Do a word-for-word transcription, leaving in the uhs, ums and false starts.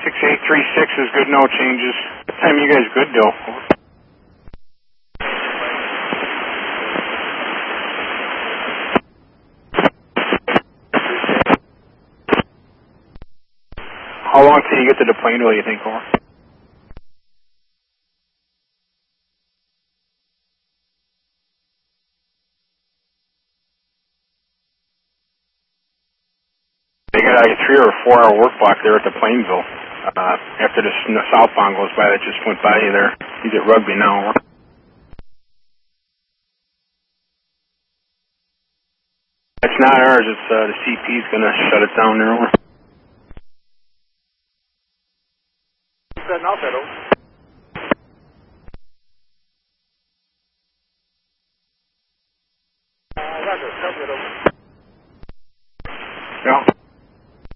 six eight three six is good, no changes. What time you guys good, Bill? How long till you get to the Plainville, you think, over? They got a three or four hour work block there at the Plainville. Uh, after the, the southbound goes by, that just went by you there. He's at Rugby now. It's not ours, it's uh, the C P's gonna shut it down there. Setting out that over.